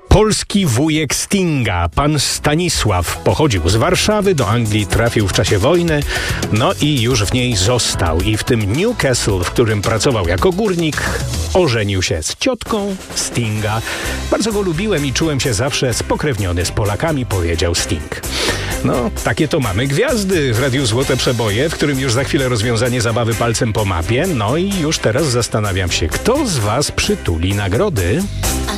Polski wujek Stinga, pan Stanisław, pochodził z Warszawy, do Anglii trafił w czasie wojny, no i już w niej został. I w tym Newcastle, w którym pracował jako górnik, ożenił się z ciotką Stinga. Bardzo go lubiłem i czułem się zawsze spokrewniony z Polakami, powiedział Sting. No, takie to mamy gwiazdy w Radiu Złote Przeboje, w którym już za chwilę rozwiązanie zabawy palcem po mapie. No i już teraz zastanawiam się, kto z was przytuli nagrody?